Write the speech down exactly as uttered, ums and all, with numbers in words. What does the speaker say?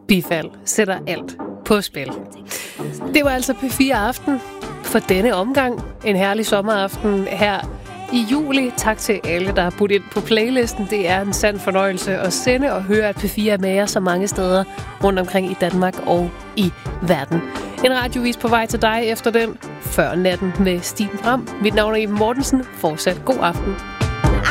bifald sætter alt på spil. Det var altså P fire Aften for denne omgang. En herlig sommeraften her i juli. Tak til alle, der har budt ind på playlisten. Det er en sand fornøjelse at sende og høre, at P fire er med jer så mange steder rundt omkring i Danmark og i verden. En radiovis på vej til dig efter den før natten med Stine Bram. Mit navn er Iben Mortensen. Fortsat god aften.